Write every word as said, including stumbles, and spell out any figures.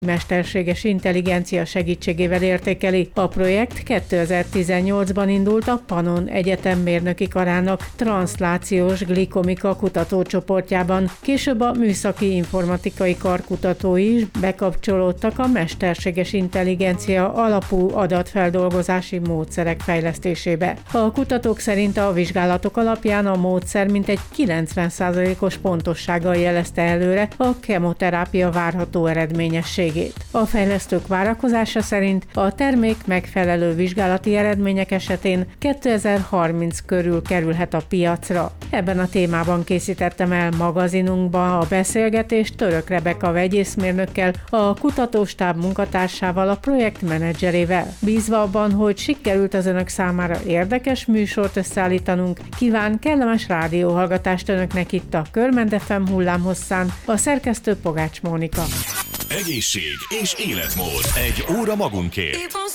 mesterséges intelligencia segítségével értékeli. A projekt kétezer-tizennyolcban indult a Pannon Egyetem mérnöki karának transzlációs glikomika kutatócsoportjában. Később a műszaki informatikai kar kutatói is bekapcsolódtak a mesterséges intelligencia alapú adatfeldolgozási módszerek fejlesztésébe. A kutatók szerint a vizsgálatok alapján a módszer mintegy kilencven százalékos pontossággal jelezte előre a kemoterápia várható eredményességét. A fejlesztők várakozása szerint a termék megfelelő vizsgálati eredmények esetén kétezer-harminc körül kerülhet a piacra. Ebben a témában készítettem el magazinunkba a beszélgetést Török Rebeka vegyészmérnökkel, a kutatóstáb munkatársával, a projektmenedzserével. Bízva abban, hogy sikerült az önök számára érdekes műsort összeállítanunk, kíván kellemes rádióhallgatást önöknek itt a Körment ef em hullámhosszán, a szerkesztő Pogács Mónika. Egészség és életmód. Egy óra magunkért.